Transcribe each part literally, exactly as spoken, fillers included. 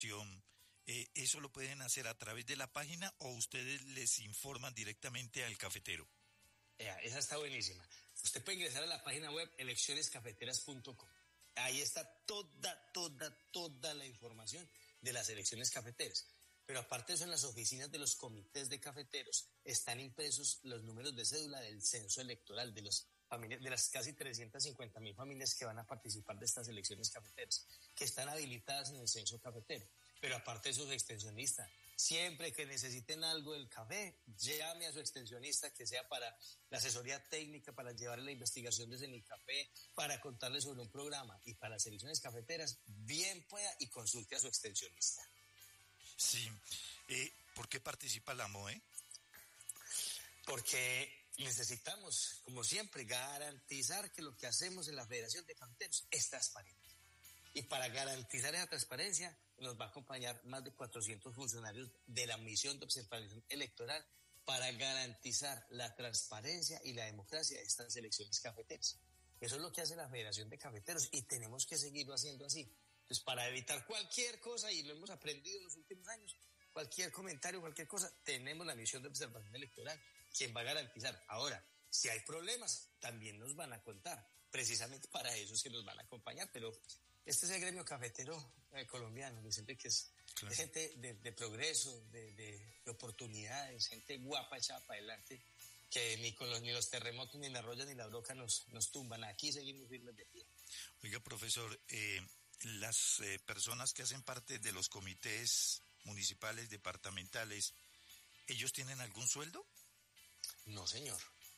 Eh, ¿Eso lo pueden hacer a través de la página o ustedes les informan directamente al cafetero? Ya, esa está buenísima. Usted puede ingresar a la página web elecciones cafeteras punto com. Ahí está toda, toda, toda la información de las elecciones cafeteras. Pero aparte de eso, en las oficinas de los comités de cafeteros están impresos los números de cédula del censo electoral de, los familias, de las casi trescientas cincuenta mil familias que van a participar de estas elecciones cafeteras, que están habilitadas en el censo cafetero. Pero aparte de sus extensionistas, siempre que necesiten algo del café, llame a su extensionista, que sea para la asesoría técnica, para llevarle la investigación desde mi café, para contarle sobre un programa, y para las elecciones cafeteras, bien pueda y consulte a su extensionista. Sí. Eh, ¿Por qué participa la M O E? Porque necesitamos, como siempre, garantizar que lo que hacemos en la Federación de Cafeteros es transparente. Y para garantizar esa transparencia, nos va a acompañar más de cuatrocientos funcionarios de la misión de observación electoral para garantizar la transparencia y la democracia de estas elecciones cafeteras. Eso es lo que hace la Federación de Cafeteros y tenemos que seguirlo haciendo así. Entonces, para evitar cualquier cosa, y lo hemos aprendido en los últimos años, cualquier comentario, cualquier cosa, tenemos la misión de observación electoral, quien va a garantizar. Ahora, si hay problemas, también nos van a contar. Precisamente para eso es que nos van a acompañar, pero este es el gremio cafetero eh, colombiano, Vicente, que es, claro, es gente de, de progreso, de, de, de oportunidades, gente guapa echada para adelante, que ni con los, ni los terremotos, ni la roya, ni la broca nos, nos tumban. Aquí seguimos firmes de pie. Oiga, profesor, eh, las eh, personas que hacen parte de los comités municipales, departamentales, ¿ellos tienen algún sueldo? No, señor.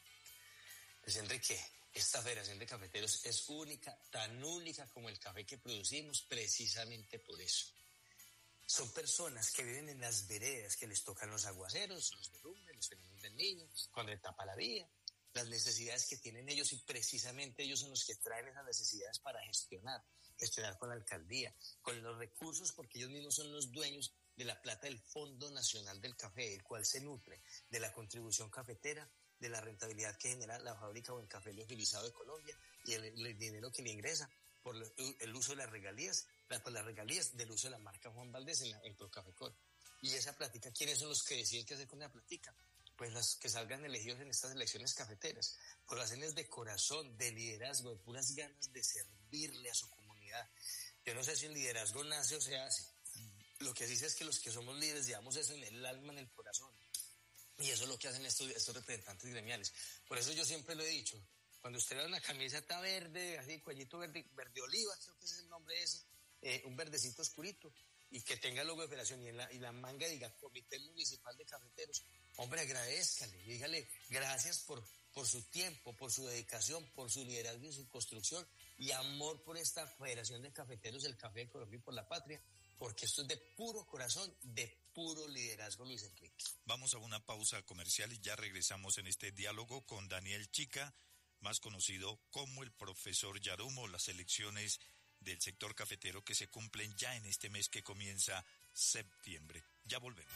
Pues, Enrique, esta Federación de Cafeteros es única, tan única como el café que producimos, precisamente por eso. Son personas que viven en las veredas, que les tocan los aguaceros, los derrumbes, los fenómenos del niño, cuando le tapa la vía, las necesidades que tienen ellos, y precisamente ellos son los que traen esas necesidades para gestionar, gestionar con la alcaldía, con los recursos, porque ellos mismos son los dueños de la plata del Fondo Nacional del Café, el cual se nutre de la contribución cafetera, de la rentabilidad que genera la fábrica o el café liofilizado de Colombia, y el, el dinero que le ingresa por el uso de las regalías, por las regalías del uso de la marca Juan Valdez en, la, en Procafecol. Y esa plática, ¿quiénes son los que deciden qué hacer con la plática? Pues los que salgan elegidos en estas elecciones cafeteras, por razones de corazón, de liderazgo, de puras ganas de servirle a su comunidad. Yo no sé si el liderazgo nace o se hace. Lo que sí sé es que los que somos líderes llevamos eso en el alma, en el corazón. Y eso es lo que hacen estos, estos representantes gremiales. Por eso yo siempre lo he dicho, cuando usted ve una camiseta verde, así, cuellito verde, verde oliva, creo que ese es el nombre ese, eh, un verdecito oscurito, y que tenga el logo de federación, y en la, y la manga diga Comité Municipal de Cafeteros, hombre, agradézcale, dígale gracias por, por su tiempo, por su dedicación, por su liderazgo y su construcción, y amor por esta Federación de Cafeteros, el Café de Colombia y por la Patria, porque esto es de puro corazón, de puro liderazgo, Luis Enrique. Vamos a una pausa comercial y ya regresamos en este diálogo con Daniel Chica, más conocido como el profesor Yarumo, las elecciones del sector cafetero que se cumplen ya en este mes que comienza septiembre. Ya volvemos.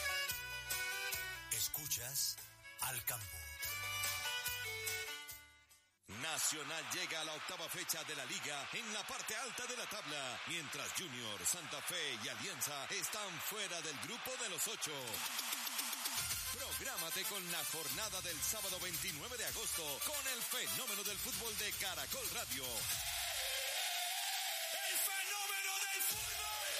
Escuchas Al Campo. Nacional llega a la octava fecha de la liga en la parte alta de la tabla, mientras Junior, Santa Fe y Alianza están fuera del grupo de los ocho. Prográmate con la jornada del sábado veintinueve de agosto con el fenómeno del fútbol de Caracol Radio. ¡El fenómeno del fútbol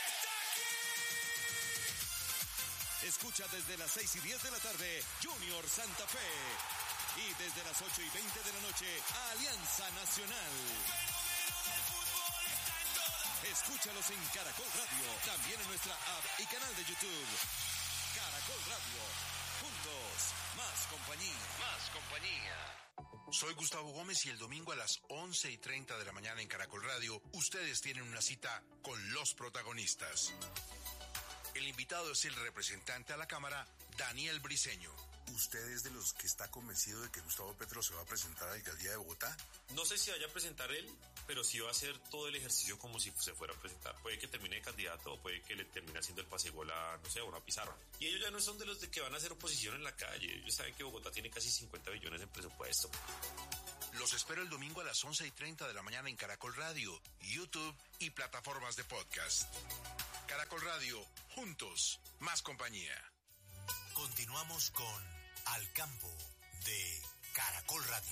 está aquí! Escucha desde las seis y diez de la tarde Junior Santa Fe. Y desde las ocho y veinte de la noche, Alianza Nacional. El fenómeno del fútbol está en todas. Escúchalos en Caracol Radio, también en nuestra app y canal de YouTube. Caracol Radio. Juntos, más compañía. Más compañía. Soy Gustavo Gómez y el domingo a las once y treinta de la mañana en Caracol Radio, ustedes tienen una cita con los protagonistas. El invitado es el representante a la Cámara, Daniel Briceño. ¿Usted es de los que está convencido de que Gustavo Petro se va a presentar a la alcaldía de Bogotá? No sé si vaya a presentar él, pero sí va a hacer todo el ejercicio como si se fuera a presentar. Puede que termine de candidato o puede que le termine haciendo el pasegol a, no sé, a una pizarra. Y ellos ya no son de los de que van a hacer oposición en la calle. Ellos saben que Bogotá tiene casi cincuenta billones en presupuesto. Los espero el domingo a las once y treinta de la mañana en Caracol Radio, YouTube y plataformas de podcast. Caracol Radio, juntos, más compañía. Continuamos con Al Campo de Caracol Radio.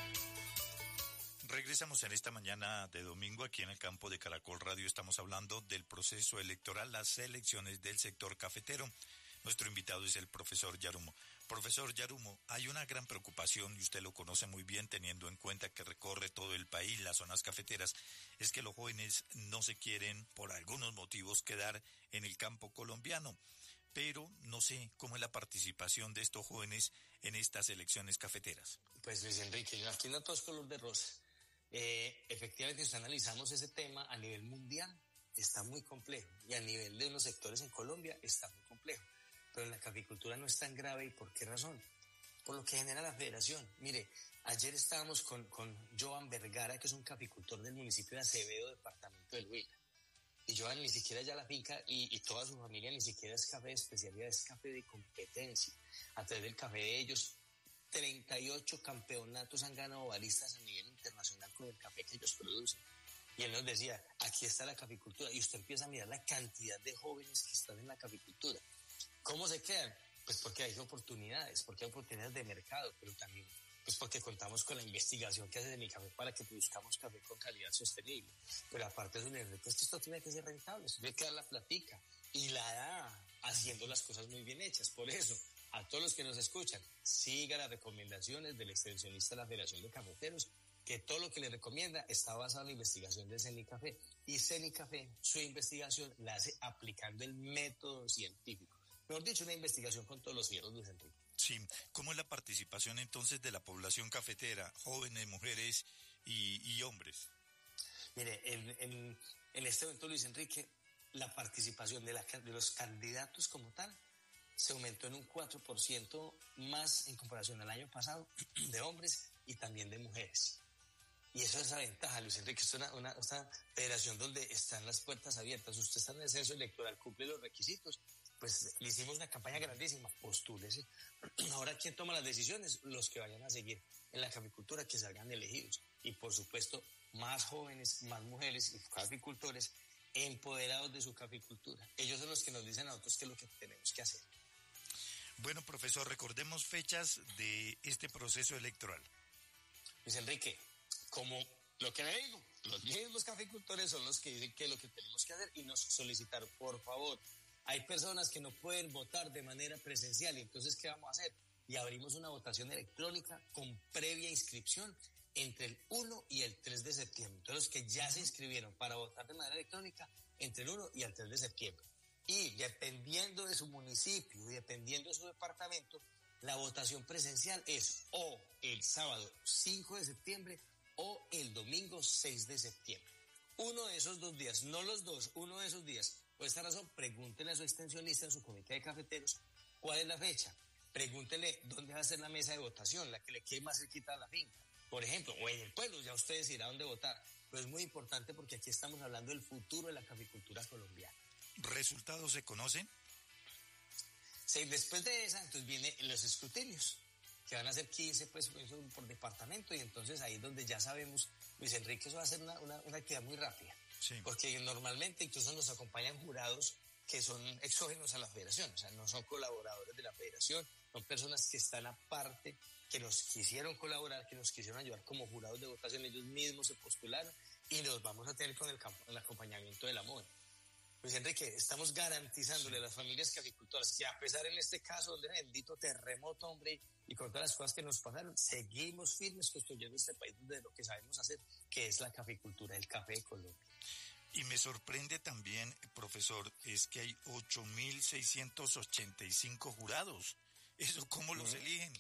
Regresamos en esta mañana de domingo aquí en el campo de Caracol Radio. Estamos hablando del proceso electoral, las elecciones del sector cafetero. Nuestro invitado es el profesor Yarumo. Profesor Yarumo, hay una gran preocupación, y usted lo conoce muy bien teniendo en cuenta que recorre todo el país, las zonas cafeteras, es que los jóvenes no se quieren, por algunos motivos, quedar en el campo colombiano. Pero no sé cómo es la participación de estos jóvenes en estas elecciones cafeteras. Pues Luis Enrique, aquí no todo es color de rosa. Eh, efectivamente, si analizamos ese tema a nivel mundial, está muy complejo. Y a nivel de unos sectores en Colombia, está muy complejo. Pero en la caficultura no es tan grave. ¿Y por qué razón? Por lo que genera la federación. Mire, ayer estábamos con, con Joan Vergara, que es un caficultor del municipio de Acevedo, departamento del Huila. Y Joan ni siquiera ya la finca y, y toda su familia ni siquiera es café de especialidad, es café de competencia. A través del café de ellos, treinta y ocho campeonatos han ganado baristas a nivel internacional con el café que ellos producen. Y él nos decía, aquí está la caficultura. Y usted empieza a mirar la cantidad de jóvenes que están en la caficultura. ¿Cómo se quedan? Pues porque hay oportunidades, porque hay oportunidades de mercado, pero también pues porque contamos con la investigación que hace de mi café para que produzcamos café con calidad sostenible. Pero aparte de eso, pues esto tiene que ser rentable, esto tiene que dar la platica. Y la da haciendo las cosas muy bien hechas. Por eso, a todos los que nos escuchan, siga las recomendaciones del extensionista de la Federación de Cafeteros, que todo lo que le recomienda está basado en la investigación de Cenicafé. Y Cenicafé, su investigación la hace aplicando el método científico. Mejor dicho, una investigación con todos los hierros, Luis Enrique. Sí, ¿cómo es la participación entonces de la población cafetera, jóvenes, mujeres y, y hombres? Mire, en, en, en este momento, Luis Enrique, la participación de, la, de los candidatos como tal se aumentó en un cuatro por ciento más en comparación al año pasado de hombres y también de mujeres. Y eso es la ventaja, Luis Enrique, es una, una, una federación donde están las puertas abiertas. Usted está en el censo electoral, cumple los requisitos. Pues le hicimos una campaña grandísima, postúlese. Ahora, ¿quién toma las decisiones? Los que vayan a seguir en la caficultura, que salgan elegidos. Y por supuesto, más jóvenes, más mujeres y caficultores empoderados de su caficultura. Ellos son los que nos dicen a nosotros qué es lo que tenemos que hacer. Bueno, profesor, recordemos fechas de este proceso electoral. Luis Enrique, como lo que le digo, los mismos caficultores son los que dicen qué es lo que tenemos que hacer y nos solicitaron, por favor. Hay personas que no pueden votar de manera presencial, y entonces, ¿qué vamos a hacer? Y abrimos una votación electrónica con previa inscripción entre el uno y el tres de septiembre. Entonces, los que ya se inscribieron para votar de manera electrónica, entre el uno y el tres de septiembre. Y dependiendo de su municipio y dependiendo de su departamento, la votación presencial es o el sábado cinco de septiembre o el domingo seis de septiembre. Uno de esos dos días, no los dos, uno de esos días. Por esta razón, pregúntenle a su extensionista en su comité de cafeteros cuál es la fecha. Pregúntenle dónde va a ser la mesa de votación, la que le quede más cerquita a la finca. Por ejemplo, o en el pueblo, ya usted decidirá dónde votar. Pero es muy importante porque aquí estamos hablando del futuro de la caficultura colombiana. ¿Resultados se conocen? Sí, después de esa, entonces vienen los escrutinios, que van a ser quince pues, por departamento, y entonces ahí es donde ya sabemos, Luis Enrique, eso va a ser una, una, una actividad muy rápida. Sí. Porque normalmente incluso nos acompañan jurados que son exógenos a la federación, o sea, no son colaboradores de la federación, son personas que están aparte, que nos quisieron colaborar, que nos quisieron ayudar como jurados de votación, ellos mismos se postularon y los vamos a tener con el, campo, el acompañamiento de la M O E. Pues Enrique, estamos garantizándole sí. a las familias caficultoras que a pesar en este caso del bendito terremoto, hombre, y con todas las cosas que nos pasaron, seguimos firmes construyendo este país de lo que sabemos hacer, que es la caficultura, el café de Colombia. Y me sorprende también, profesor, es que hay ocho mil seiscientos ochenta y cinco jurados. ¿Eso cómo los ¿Mm? eligen?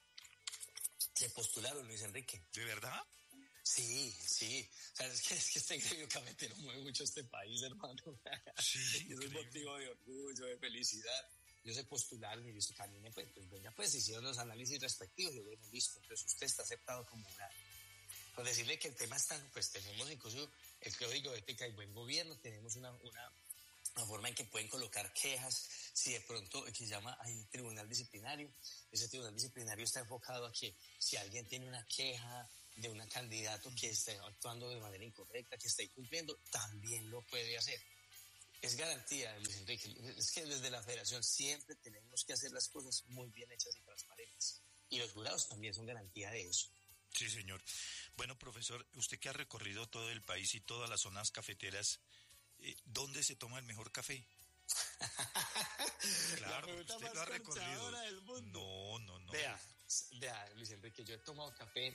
Se postularon, Luis Enrique. ¿De verdad? Sí, sí. O sea, es que, es que este gremio cafetero mueve mucho este país, hermano. Sí, y es un motivo de orgullo, de felicidad. Yo se postularon y dice, camine, pues, pues venga, pues hicieron los análisis respectivos. Yo, bueno, listo, entonces usted está aceptado como jurado. Con decirle que el tema está, pues tenemos incluso el Código de Ética y Buen Gobierno, tenemos una, una, una forma en que pueden colocar quejas, si de pronto, que se llama, hay tribunal disciplinario, ese tribunal disciplinario está enfocado a que si alguien tiene una queja de un candidato que esté actuando de manera incorrecta, que esté incumpliendo, también lo puede hacer. es garantía, Luis Enrique. Es que desde la federación siempre tenemos que hacer las cosas muy bien hechas y transparentes. Y los jurados también son garantía de eso. Sí, señor. Bueno, profesor, usted que ha recorrido todo el país y todas las zonas cafeteras, eh, ¿dónde se toma el mejor café? Claro, usted lo ha recorrido. Del mundo. No, no, no. Vea, vea, Luis Enrique, yo he tomado café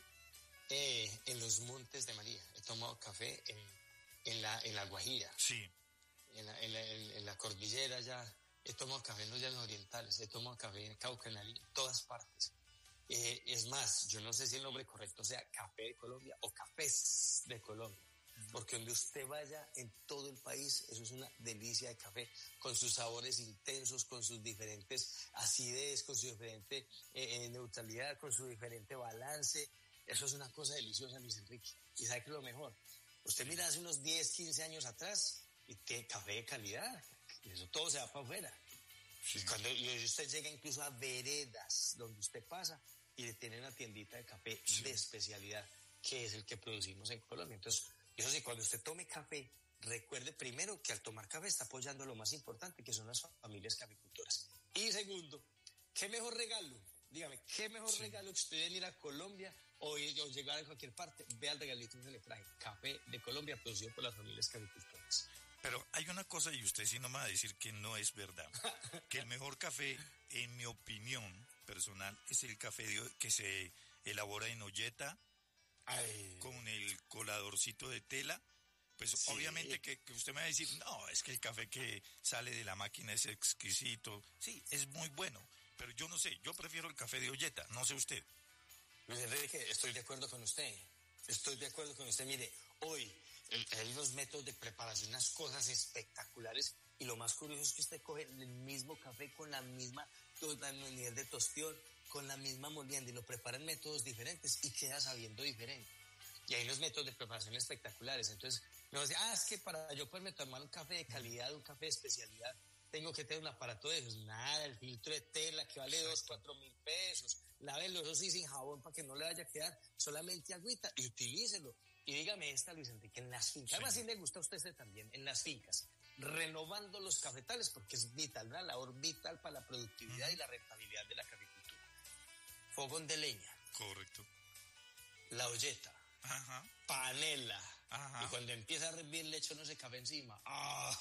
eh, en los Montes de María. He tomado café en, en, la, en la Guajira. Sí. En la, en, la, en la cordillera ya. He tomado café en los llanos orientales. He tomado café en Cauca, en, en todas partes. Eh, es más, yo no sé si el nombre correcto sea Café de Colombia o Cafés de Colombia. Porque donde usted vaya en todo el país, eso es una delicia de café, con sus sabores intensos, con sus diferentes acidez, con su diferente eh, neutralidad, con su diferente balance. Eso es una cosa deliciosa, Luis Enrique. Y sabe que lo mejor, usted mira hace unos diez, quince años atrás, y tiene café de calidad, y eso todo se va para afuera. Sí. Y cuando y usted llega incluso a veredas donde usted pasa y le tiene una tiendita de café sí. de especialidad, que es el que producimos en Colombia. Entonces, eso sí, cuando usted tome café, recuerde primero que al tomar café está apoyando lo más importante, que son las familias caficultoras. Y segundo, ¿qué mejor regalo? Dígame, ¿qué mejor sí. regalo que usted venir a Colombia o, o llegar a cualquier parte? Vea el regalito que se le trae. Café de Colombia producido por las familias caficultoras. Pero hay una cosa, y usted sí no me va a decir que no es verdad, que el mejor café, en mi opinión personal, es el café de, que se elabora en olleta, Ay. con el coladorcito de tela. Pues sí. obviamente que, que usted me va a decir, no, es que el café que sale de la máquina es exquisito. Sí, es muy bueno, pero yo no sé, yo prefiero el café de olleta, no sé usted. Luis Enrique, estoy de acuerdo con usted, estoy de acuerdo con usted. Mire, hoy el, hay unos métodos de preparación, unas cosas espectaculares, y lo más curioso es que usted coge el mismo café con la misma el nivel de tostión, con la misma molienda, y lo prepara en métodos diferentes y queda sabiendo diferente. Y hay unos métodos de preparación espectaculares. Entonces, me va a decir, ah, es que para yo poderme tomar un café de calidad, un café de especialidad, tengo que tener un aparato de esos. Nada, el filtro de tela que vale dos, cuatro mil pesos. Lávelo, eso sí, sin jabón para que no le vaya a quedar solamente agüita, y utilícelo. Y dígame esta, Luis Enrique, en las fincas, sí. además sí le gusta a usted este también, en las fincas, renovando los cafetales, porque es vital, una labor vital para la productividad uh-huh. y la rentabilidad de la caficultura. Fogón de leña. Correcto. La olleta. Ajá. Panela. Ajá. Y cuando empieza a hervir le echo no ese café encima. ¡Ah!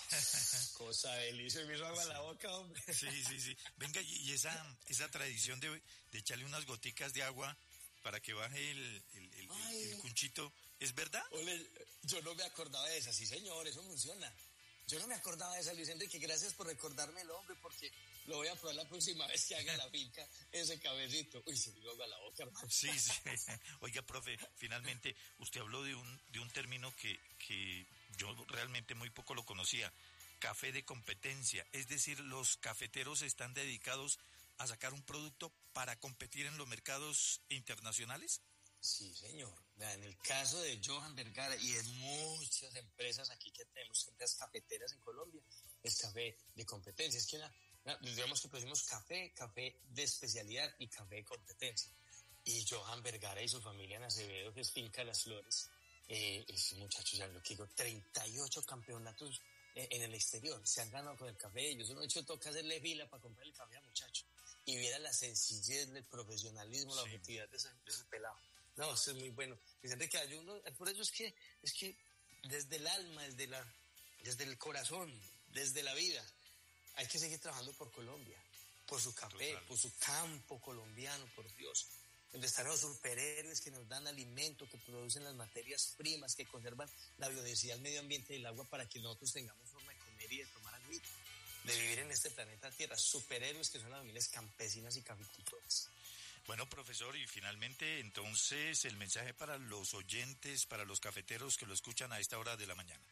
Cosa deliciosa, me hizo agua en la boca, hombre. Sí, sí, sí. Venga, y esa, esa tradición de, de echarle unas goticas de agua para que baje el, el, el, el, el cunchito, ¿es verdad? Ole, yo no me acordaba de esa, sí señor, eso funciona. Yo no me acordaba de esa, Luis Enrique, gracias por recordármelo, hombre, porque lo voy a probar la próxima vez que haga la finca ese cabecito. Uy, se me dio agua la boca, hermano. Sí, sí. Oiga, profe, finalmente usted habló de un de un término que, que yo realmente muy poco lo conocía, café de competencia, es decir, los cafeteros están dedicados a sacar un producto para competir en los mercados internacionales. Sí, señor. En el caso de Johan Vergara y de muchas empresas aquí que tenemos, empresas cafeteras en Colombia, es café de competencia. Es que una, una, digamos que producimos café, café de especialidad y café de competencia. Y Johan Vergara y su familia en Acevedo, que es Finca Las Flores, eh, ese muchacho, ya lo que digo, treinta y ocho campeonatos eh, en el exterior. Se han ganado con el café. Ellos, uno de hecho, toca hacerle fila para comprar el café a muchacho. Y viera la sencillez, el profesionalismo, sí. la objetividad de ese, de ese pelado. No, eso es muy bueno. Enrique, ayuno, por eso es que, es que desde el alma, desde la, desde el corazón, desde la vida, hay que seguir trabajando por Colombia, por su café, Total. por su campo colombiano, por Dios. Donde están los superhéroes que nos dan alimento, que producen las materias primas, que conservan la biodiversidad, el medio ambiente y el agua para que nosotros tengamos forma de comer y de tomar agua, de vivir en este planeta Tierra. Superhéroes que son las familias campesinas y caficultoras. Bueno, profesor, y finalmente, entonces, el mensaje para los oyentes, para los cafeteros que lo escuchan a esta hora de la mañana.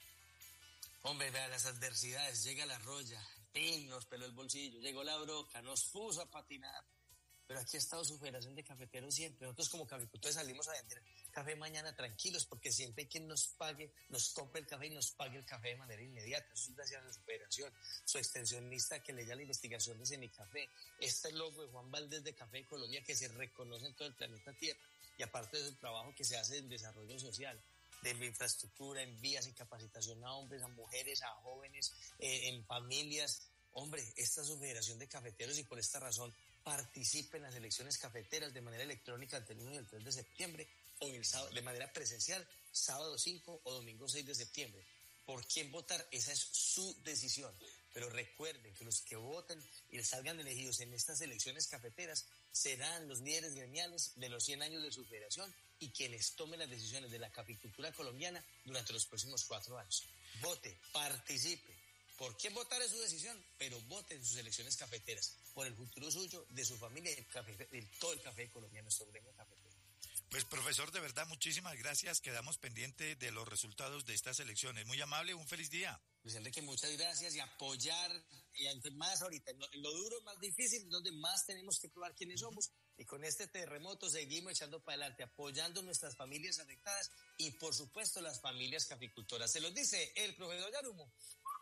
Hombre, vea las adversidades, llega la roya, ¡pin! Nos peló el bolsillo, llegó la broca, nos puso a patinar. Pero aquí ha estado su federación de cafeteros siempre. Nosotros como caficultores salimos a vender café mañana tranquilos, porque siempre hay quien nos pague, nos compre el café y nos pague el café de manera inmediata. Eso es gracias a su federación, su extensionista que leía la investigación de Semicafé, este logo de Juan Valdés de Café de Colombia que se reconoce en todo el planeta Tierra, y aparte de su trabajo que se hace en desarrollo social. de infraestructura, en vías, en capacitación a hombres, a mujeres, a jóvenes, eh, en familias. Hombre, esta es su federación de cafeteros y por esta razón participe en las elecciones cafeteras de manera electrónica el uno y el tres de septiembre o el sábado, de manera presencial, sábado cinco o domingo seis de septiembre. ¿Por quién votar? Esa es su decisión. Pero recuerden que los que voten y salgan elegidos en estas elecciones cafeteras serán los líderes gremiales de los cien años de su federación y quienes tomen las decisiones de la caficultura colombiana durante los próximos cuatro años. Vote, participe. ¿Por quién votar es su decisión? Pero vote en sus elecciones cafeteras, por el futuro suyo, de su familia y del café, de todo el café colombiano, nuestro gremio cafetero. Pues, profesor, de verdad, muchísimas gracias. Quedamos pendientes de los resultados de estas elecciones. Muy amable, un feliz día. Luis Enrique, muchas gracias y apoyar, y más ahorita, en lo, en lo duro, más difícil, donde más tenemos que probar quiénes somos. Y con este terremoto seguimos echando para adelante, apoyando nuestras familias afectadas y, por supuesto, las familias caficultoras. Se los dice el profesor Yarumo.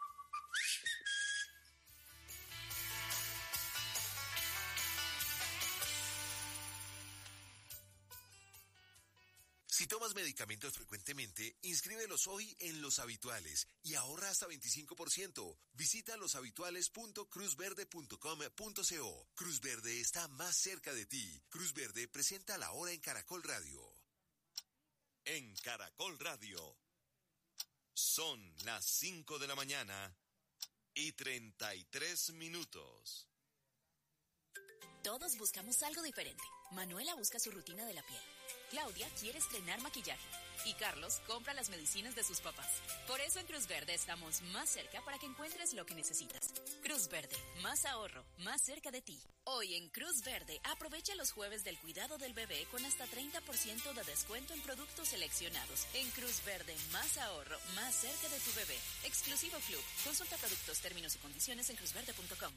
Si tomas medicamentos frecuentemente, inscríbelos hoy en Los Habituales y ahorra hasta veinticinco por ciento. Visita loshabituales punto cruz verde punto com punto co. Cruz Verde está más cerca de ti. Cruz Verde presenta La Hora en Caracol Radio. En Caracol Radio. Son las cinco de la mañana y treinta y tres minutos. Todos buscamos algo diferente. Manuela busca su rutina de la piel. Claudia quiere estrenar maquillaje y Carlos compra las medicinas de sus papás. Por eso en Cruz Verde estamos más cerca para que encuentres lo que necesitas. Cruz Verde, más ahorro, más cerca de ti. Hoy en Cruz Verde aprovecha los jueves del cuidado del bebé con hasta treinta por ciento de descuento en productos seleccionados. En Cruz Verde, más ahorro, más cerca de tu bebé. Exclusivo Club. Consulta productos, términos y condiciones en cruz verde punto com.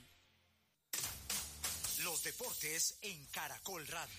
Los deportes en Caracol Radio.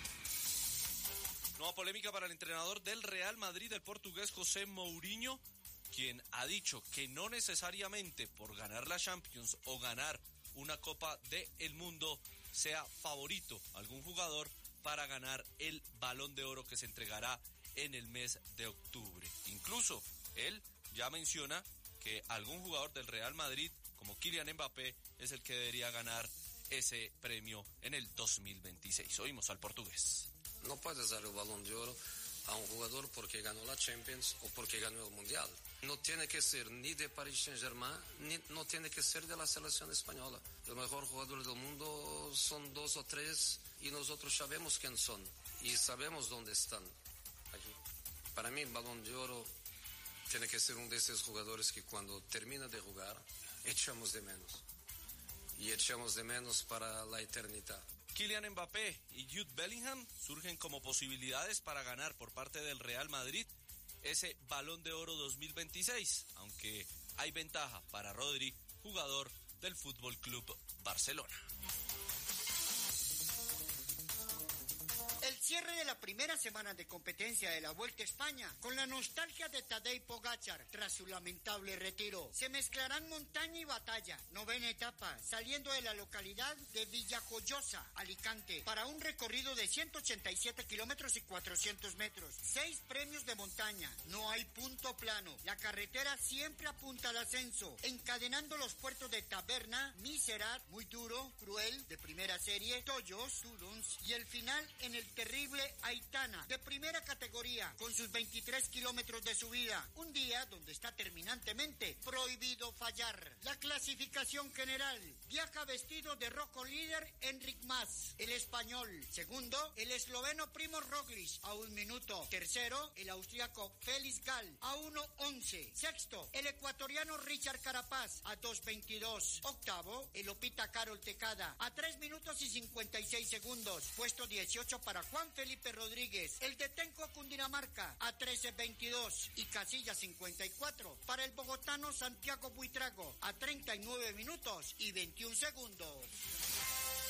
Nueva polémica para el entrenador del Real Madrid, el portugués José Mourinho, quien ha dicho que no necesariamente por ganar la Champions o ganar una Copa del Mundo sea favorito algún jugador para ganar el Balón de Oro que se entregará en el mes de octubre. Incluso él ya menciona que algún jugador del Real Madrid, como Kylian Mbappé, es el que debería ganar ese premio en el dos mil veintiséis. Oímos al portugués. No puedes dar el Balón de Oro a un jugador porque ganó la Champions o porque ganó el Mundial. No tiene que ser ni de Paris Saint-Germain, ni no tiene que ser de la selección española. El mejor jugador del mundo son dos o tres y nosotros sabemos quién son y sabemos dónde están. Aquí. Para mí el Balón de Oro tiene que ser uno de esos jugadores que cuando termina de jugar echamos de menos. Y echamos de menos para la eternidad. Kylian Mbappé y Jude Bellingham surgen como posibilidades para ganar por parte del Real Madrid ese Balón de Oro dos mil veintiséis, aunque hay ventaja para Rodri, jugador del Fútbol Club Barcelona. El cierre de la primera semana de competencia de la Vuelta a España con la nostalgia de Tadej Pogačar tras su lamentable retiro. Se mezclarán montaña y batalla. Novena etapa, saliendo de la localidad de Villajoyosa, Alicante, para un recorrido de ciento ochenta y siete kilómetros y cuatrocientos metros. Seis premios de montaña. No hay punto plano. La carretera siempre apunta al ascenso, encadenando los puertos de Taberna, Miserat, Muy Duro, Cruel, de primera serie, Toyos, Tudons, y el final en el terrible Aitana, de primera categoría, con sus veintitrés kilómetros de subida. Un día donde está terminantemente prohibido fallar. La clasificación general. Viaja vestido de rojo líder Enric Mas, el español. Segundo, el esloveno Primo Roglic, a un minuto. Tercero, el austriaco Félix Gall, a uno once. Sexto, el ecuatoriano Richard Carapaz, a dos veintidós. Octavo, el Opita Carol Tecada, a tres minutos y cincuenta y seis segundos. Puesto dieciocho para Juan Felipe Rodríguez, el de Tenco Cundinamarca, a trece veintidós. Y casilla cincuenta y cuatro para el bogotano Santiago Buitrago, a treinta y nueve minutos y veintiún segundos.